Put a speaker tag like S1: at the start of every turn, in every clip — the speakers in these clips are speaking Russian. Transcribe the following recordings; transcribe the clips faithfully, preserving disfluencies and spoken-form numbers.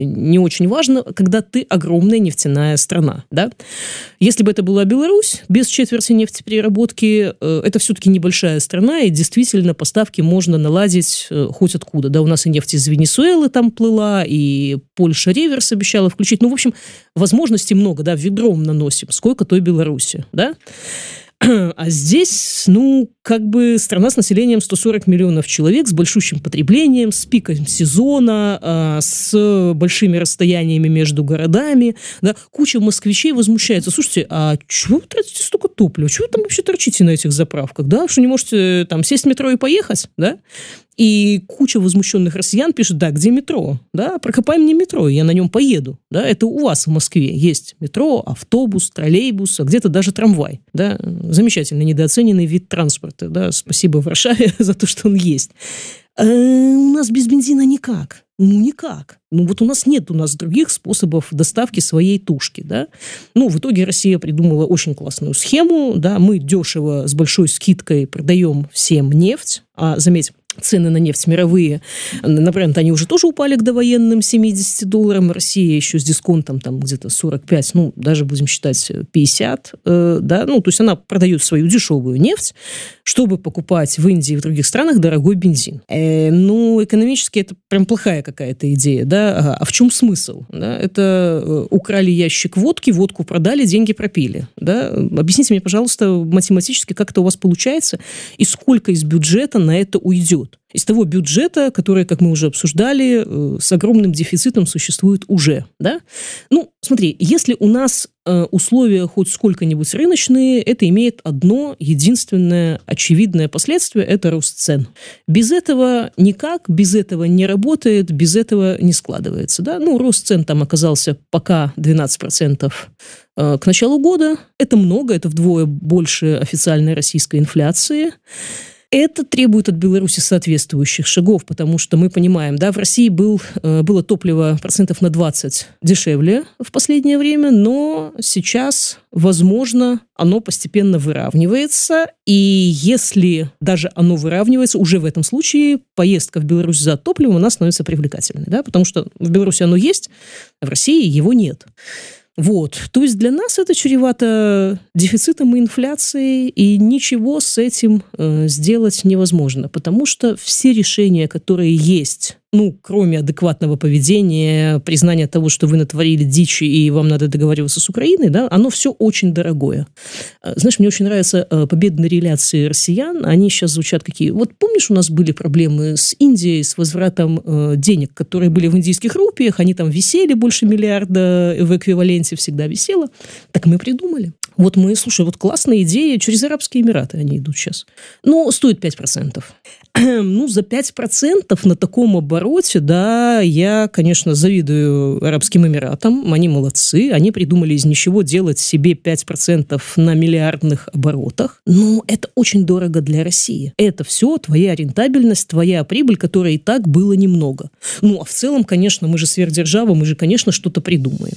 S1: не очень важно, когда ты огромная нефтяная страна, да. Если бы это была Беларусь, без четверти нефтепереработки, это все-таки небольшая страна, и действительно поставки можно наладить хоть откуда, да, у нас и нефть из Венесуэлы там плыла, и Польша реверс обещала включить, ну, в общем, возможностей много, да, ведром наносим, сколько той Беларуси, да. А здесь, ну, как бы страна с населением сто сорок миллионов человек, с большущим потреблением, с пиком сезона, э, с большими расстояниями между городами, да, куча москвичей возмущается. Слушайте, а чего вы тратите столько топлива? Чего вы там вообще торчите на этих заправках, да? Что не можете там сесть в метро и поехать, да? И куча возмущенных россиян пишет, да, где метро? Да, прокопай мне метро, я на нем поеду. Да, это у вас в Москве есть метро, автобус, троллейбус, а где-то даже трамвай. Да, замечательно недооцененный вид транспорта. Да, спасибо Варшаве за то, что он есть. А у нас без бензина никак. Ну, никак. Ну, вот у нас нет у нас других способов доставки своей тушки, да. Ну, в итоге Россия придумала очень классную схему, да, мы дешево с большой скидкой продаем всем нефть, а, заметь, цены на нефть мировые, на бренд, они уже тоже упали к довоенным семидесяти долларам. Россия еще с дисконтом там где-то сорок пять, ну, даже будем считать пятьдесят, э, да, ну, то есть она продает свою дешевую нефть, чтобы покупать в Индии и в других странах дорогой бензин. Э, ну, экономически это прям плохая какая-то идея, да, а, а в чем смысл? Да? Это э, украли ящик водки, водку продали, деньги пропили, да. Объясните мне, пожалуйста, математически, как это у вас получается и сколько из бюджета на это уйдет? Из того бюджета, который, как мы уже обсуждали, с огромным дефицитом существует уже, да? Ну, смотри, если у нас условия хоть сколько-нибудь рыночные, это имеет одно единственное очевидное последствие – это рост цен. Без этого никак, без этого не работает, без этого не складывается, да? Ну, рост цен там оказался пока двенадцать процентов к началу года. Это много, это вдвое больше официальной российской инфляции. Это требует от Беларуси соответствующих шагов, потому что мы понимаем, да, в России был, было топливо процентов на двадцать дешевле в последнее время, но сейчас, возможно, оно постепенно выравнивается, и если даже оно выравнивается, уже в этом случае поездка в Беларусь за топливом, она становится привлекательной, да, потому что в Беларуси оно есть, а в России его нет. Вот, то есть для нас это чревато дефицитом и инфляцией, и ничего с этим э, сделать невозможно, потому что все решения, которые есть, ну, кроме адекватного поведения, признания того, что вы натворили дичи и вам надо договариваться с Украиной, да, оно все очень дорогое. Знаешь, мне очень нравятся победные реляции россиян, они сейчас звучат какие... Вот помнишь, у нас были проблемы с Индией, с возвратом э, денег, которые были в индийских рупиях, они там висели больше миллиарда, в эквиваленте всегда висело. Так мы придумали. Вот мы, слушай, вот классная идея, через Арабские Эмираты они идут сейчас. Но стоит пять процентов. Ну, за пять процентов на таком обороте, да, я, конечно, завидую Арабским Эмиратам, они молодцы, они придумали из ничего делать себе пять процентов на миллиардных оборотах, но это очень дорого для России. Это все твоя рентабельность, твоя прибыль, которой и так было немного. Ну, а в целом, конечно, мы же сверхдержава, мы же, конечно, что-то придумаем.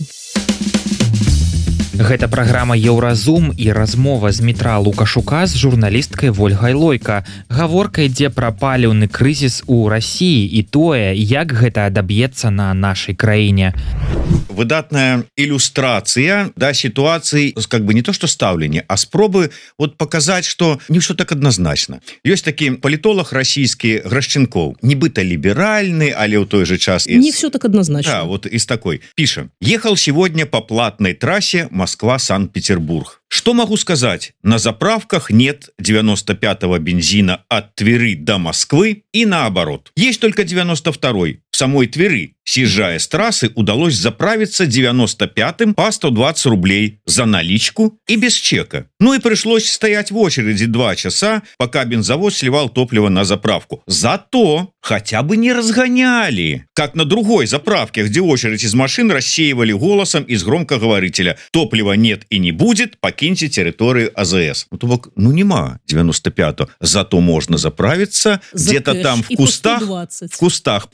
S2: Гэта праграма Еўразум і размова з метра Лукашука з журналісткай Вольгай Лойка. Гаворка ідзе пра паліўны крызіс у Расіі і тое, як гэта адаб'ецца на нашай краіне.
S3: Выдатная иллюстрация, да, ситуации, как бы не то что ставление, а спробы вот показать, что не все так однозначно. Есть таки политолог российский Гращенков, нібыта либеральный, але ў той же час...
S1: Не из... все так однозначно.
S3: Да, вот из такой. Пишем. Ехал сегодня по платной трассе Москва-Санкт-Петербург. Что могу сказать? На заправках нет девяносто пятого бензина от Твери до Москвы и наоборот. Есть только девяносто второй. В самой Твери, съезжая с трассы, удалось заправиться девяносто пятым по сто двадцать рублей за наличку и без чека. Ну и пришлось стоять в очереди два часа, пока бензовоз сливал топливо на заправку. Зато хотя бы не разгоняли, как на другой заправке, где очередь из машин рассеивали голосом из громкоговорителя. Топлива нет и не будет, покиньте территорию АЗС. Ну, то бок, ну нема девяносто пятого, зато можно заправиться за где-то там в кустах, в кустах по сто двадцать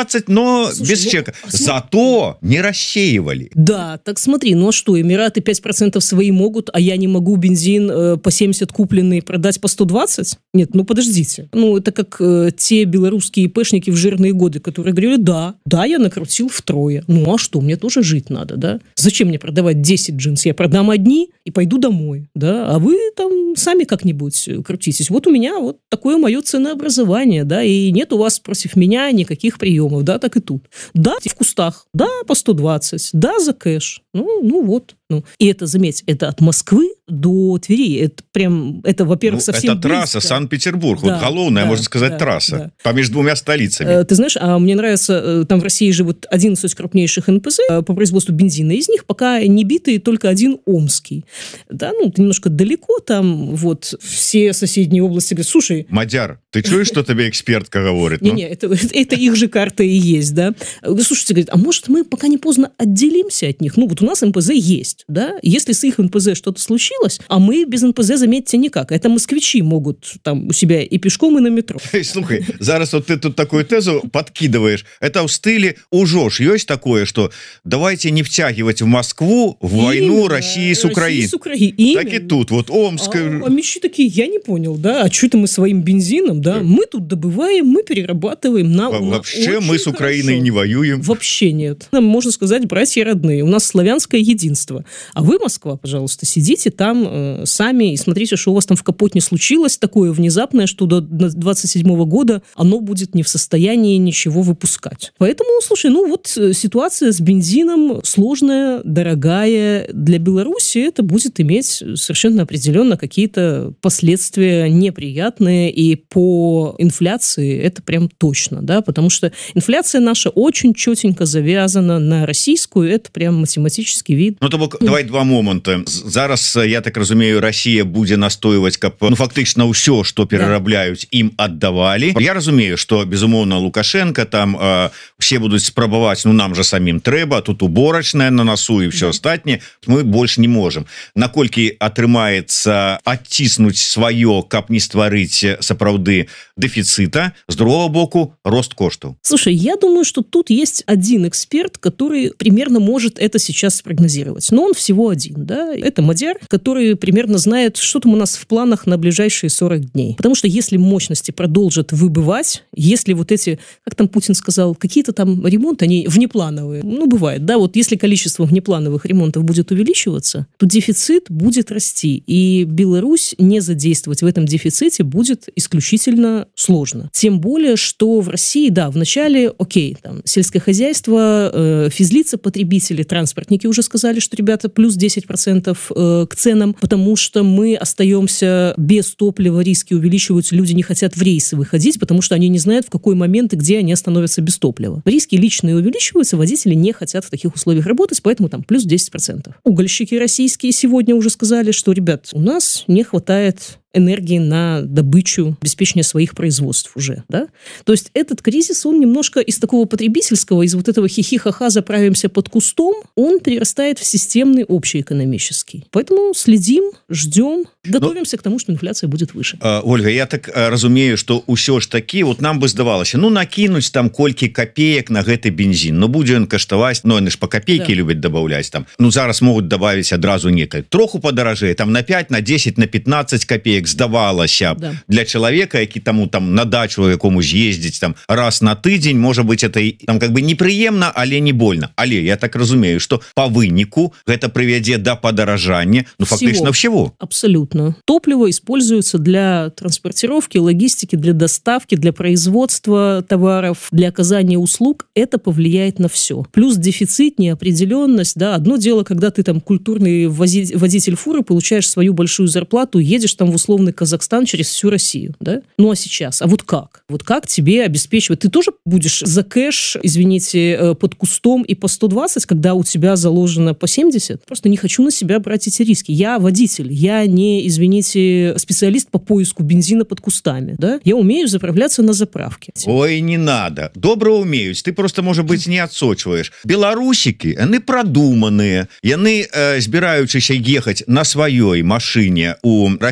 S3: двадцать, но Слушай, без ну, чека. А Зато не рассеивали.
S1: Да, так смотри, ну а что, Эмираты пять процентов свои могут, а я не могу бензин э, по семьдесят купленный продать по сто двадцать? Нет, ну подождите. Ну это как э, те белорусские ИПшники в жирные годы, которые говорили, да, да, я накрутил втрое. Ну а что, мне тоже жить надо, да? Зачем мне продавать десять джинс? Я продам одни и пойду домой, да? А вы там сами как-нибудь крутитесь. Вот у меня вот такое мое ценообразование, да, и нет у вас против меня никаких приемов, да, так и тут. Да, в кустах, да, по сто двадцать, да, за кэш. Ну, ну вот. Ну, и это, заметь, это от Москвы до Твери. Это прям, это, во-первых, ну, совсем
S3: это трасса
S1: близко.
S3: Санкт-Петербург.
S1: Да,
S3: вот головная, да, можно сказать, да, трасса. Да. Помежду двумя столицами.
S1: Ты знаешь, а мне нравится, там в России живут одиннадцать крупнейших эн пэ зэ по производству бензина. Из них пока не битый только один омский. Да, ну, немножко далеко там, вот, все соседние области говорят, слушай...
S3: Мадяр, ты чуешь, что тебе экспертка говорит?
S1: Не-не, это, это их же карта и есть, да. Слушайте, говорит, а может мы пока не поздно отделимся от них? Ну, вот у нас эн пэ зэ есть, да. Если с их эн пэ зэ что-то случилось, а мы без эн пэ зэ, заметьте, никак. Это москвичи могут там у себя и пешком, и на метро.
S3: Слухай, зараз вот ты тут такую тезу подкидываешь. Это в стиле «Ужо ж есть такое, что давайте не втягивать в Москву в войну Именно. России с Украиной».
S1: Украиной.
S3: Так и тут, вот Омск.
S1: А, а мещи такие, я не понял, да, а что это мы своим бензином, да, мы тут добываем, мы перерабатываем. На,
S3: Во вообще мы с Украиной хорошо. Не воюем.
S1: Вообще нет. Нам, можно сказать, братья родные. У нас славянское единство. А вы, Москва, пожалуйста, сидите там э, сами и смотрите, что у вас там в Капотне случилось такое внезапное, что до двадцать седьмого года оно будет не в состоянии ничего выпускать. Поэтому, слушай, ну вот ситуация с бензином сложная, дорогая. Для Беларуси это будет иметь совершенно определенно какие-то последствия неприятные, и по инфляции это прям точно, да, потому что инфляция наша очень четенько завязана на российскую, это прям математический вид.
S3: Ну, то бок, давай два момента. Зараз, я так разумею, Россия будзе настойваць, каб ну фактычна ўсё, што перарабляюць, ім аддавалі. Я разумею, што безумоўна Лукашенко там э, все будуць спрабаваць, ну нам жа самім трэба, тут уборачная на носу і все астатняе, мы больш не можем. Наколькі атрымаецца адціснуць сваё, каб не стварыць сапраўды дефицита, с другого боку рост коштов.
S1: Слушай, я думаю, что тут есть один эксперт, который примерно может это сейчас спрогнозировать. Но он всего один, да, это Мадяр, который примерно знает, что там у нас в планах на ближайшие сорок дней. Потому что если мощности продолжат выбывать, если вот эти, как там Путин сказал, какие-то там ремонты, они внеплановые, ну, бывает, да, вот если количество внеплановых ремонтов будет увеличиваться, то дефицит будет расти, и Беларусь не задействовать в этом дефиците будет исключительно сложно. Тем более, что в России, да, в начале, окей, там, сельское хозяйство, э, физлица, потребители, транспортники уже сказали, что, ребята, плюс десять процентов э, к ценам, потому что мы остаемся без топлива, риски увеличиваются, люди не хотят в рейсы выходить, потому что они не знают, в какой момент и где они остановятся без топлива. Риски личные увеличиваются, водители не хотят в таких условиях работать, поэтому там плюс десять процентов. Угольщики российские сегодня уже сказали, что, ребят, у нас не хватает энергии на добычу, обеспечение своих производств уже, да? То есть этот кризис, он немножко из такого потребительского, из вот этого хихи-ха-ха заправимся под кустом, он перерастает в системный общеэкономический. Поэтому следим, ждем, готовимся Но, к тому, что инфляция будет выше.
S3: Э, Ольга, я так э, разумею, что ўсё ж таки, вот нам бы здавалася, ну накинуть там колькі копеек на гэты бензин, ну будзе он каштаваць, ну они ж по копейке да. любят добавлять там, ну зараз могут добавить одразу некое, троху подорожее, там на пять, на десять, на пятнадцать копеек здавалася да. для человека, які тому там на дачу якомусь ездить там раз на тыдзень, может быть это там как бы неприемно, але не больно, але я так разумею, что по выніку гэта прывядзе до подорожания, ну всего. Фактично всего.
S1: Абсолютно. Топливо используется для транспортировки, логистики, для доставки, для производства товаров, для оказания услуг. Это повлияет на все. Плюс дефицит, неопределенность, да, одно дело, когда ты там культурный водитель фуры, получаешь свою большую зарплату, едешь там в условный Казахстан через всю Россию, да? Ну, а сейчас? А вот как? Вот как тебе обеспечивать? Ты тоже будешь за кэш, извините, под кустом и по сто двадцать, когда у тебя заложено по семьдесят? Просто не хочу на себя брать эти риски. Я водитель, я не, извините, специалист по поиску бензина под кустами, да? Я умею заправляться на заправке.
S3: Ой, не надо. Добро умеюць. Ты просто, может быть, не отсочиваешь. Белорусики, они продуманные. Яны, э, збираючыся ехать на своей машине у Россию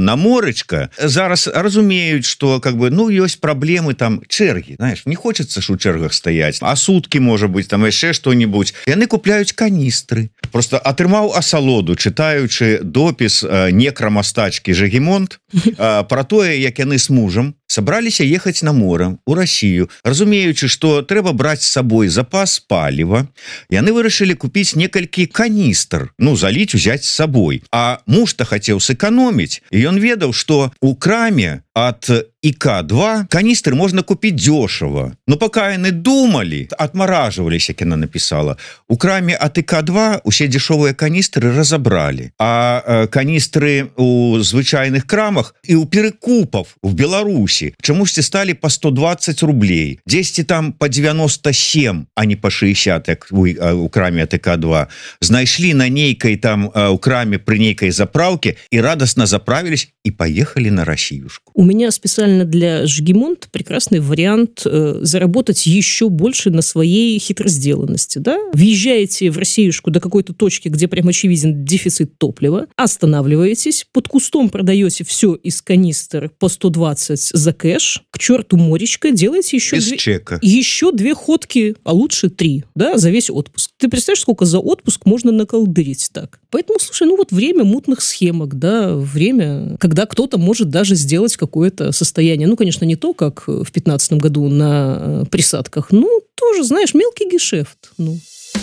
S3: на морычка, зараз разумеюць, что как бы ну ёсць праблемы там чэргі, знаешь, не хочется ж у чэргах стаять, а сутки можа быть там яшчэ что-нибудь, яны купляюць каністры. Просто атрымаў асалоду, чытаючы допіс некрамастачкі Жагімонт про тое, як яны с мужам собраліся ехаць на море у Россию, разумеючы, что трэба браць с собой запас паліва, яны вырашылі купіць некалькі каністр, ну залить узять с собой, а муж-то хотел сэкономить, и он ведаў, что у краме от И К два канистры можно купить дешево. Но пока яны думали, отмораживались, как она написала, у краме от И К два усе дешевые канистры разобрали, а э, канистры у звычайных крамах и у перекупов в Беларуси чамусьці стали по сто двадцать рублей, десять там по девяносто семь, а не по шестьдесят, как у, у краме от И К два. Знайшли на нейкой там у краме при нейкой заправке и радостно заправились и поехали на Россиюшку.
S1: У меня специально для Жагімонт прекрасный вариант э, заработать еще больше на своей хитросделанности. Да? Въезжаете в Россиюшку до какой-то точки, где прям очевиден дефицит топлива, останавливаетесь, под кустом продаете все из канистр по сто двадцать за кэш, к черту моречка, делаете еще,
S3: без
S1: две,
S3: чека.
S1: еще две ходки, а лучше три, да, за весь отпуск. Ты представляешь, сколько за отпуск можно наколдырить так? Поэтому, слушай, ну вот время мутных схемок, да, время, когда кто-то может даже сделать какое-то состояние. Ну, конечно, не то, как в пятнадцатом году на присадках, ну, тоже, знаешь, мелкий гешефт, ну.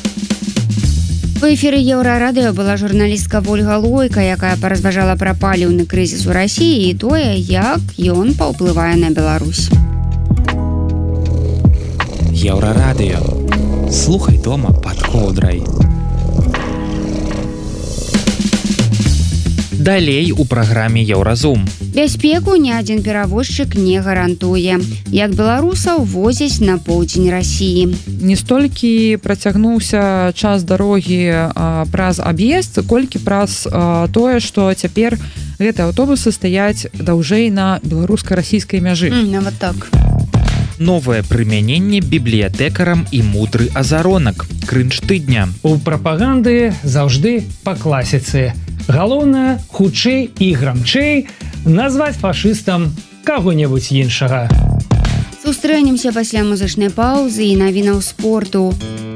S4: В эфире Еўрарадыё была журналістка Вольга Лойка, якая паразважала пра паліўны крызіс у Расіі і тое, як ён паўплывае на Беларусь.
S2: Еўрарадыё. Слухай дома пад коўдрай. Далей у праграме Еўразум.
S4: Бяспеку ні адзін перавозчык не гарантуе. Як беларусаў возяць на поўдзень Расіі.
S5: Не столькі працягнуўся час дарогі а, праз аб'езд, колькі праз а, тое, што цяпер гэтыя аўтобусы стаяць даўжэй на беларуска-расійскай мяжы.
S4: Mm, нават так.
S2: Новае прымяненне бібліятэкарам і мудры азаронак. Крынж тыдня.
S6: У прапаганды заўжды па класіцы. Галоўнае, хутчэй і грамчэй назваць фашыстам каго-небудзь іншага.
S4: Сустрэнемся пасля музычнай паўзы і навінаў спорту.